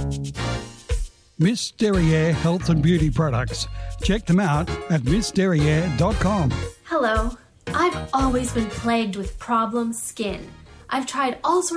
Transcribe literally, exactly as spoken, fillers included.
Miss Derriere Health and Beauty Products. Check them out at miss derriere dot com. Hello. I've always been plagued with problem skin. I've tried all sorts